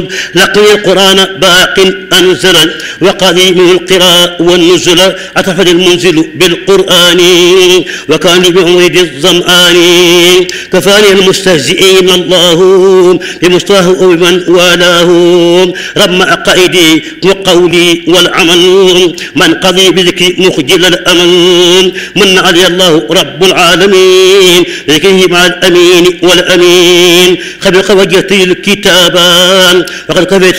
لقي القرآن باق أنزل وقديم القراء والنزل أتفد المنزل بالقرآن وكان بعمرد الظمآن كفاني المستهزئين الله بمصطاه وبمن والاه رم عقائدي وقولي والعمل من قضي بذكر مخجل الأمل من علي الله رب العالمين بذكره مع الأمين والأمين خبق وجهتي الكتابان وقد كفيت